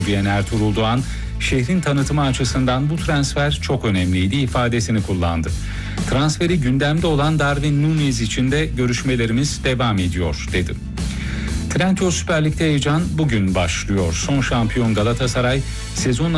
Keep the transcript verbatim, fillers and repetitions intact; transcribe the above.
diyen Ertuğrul Doğan, şehrin tanıtımı açısından bu transfer çok önemliydi ifadesini kullandı. Transferi gündemde olan Darwin Núñez için de görüşmelerimiz devam ediyor dedi. Trendyol Süper Lig'de heyecan bugün başlıyor. Son şampiyon Galatasaray sezon